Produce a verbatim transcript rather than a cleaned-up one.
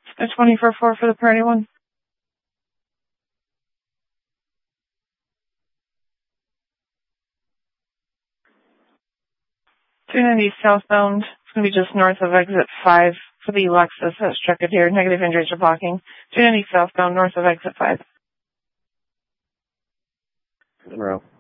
A twenty-four four for the priority one. two ninety southbound. It's going to be just north of exit five for the Lexus that struck a deer. Negative injuries are blocking. two ninety southbound, north of exit five. Monroe.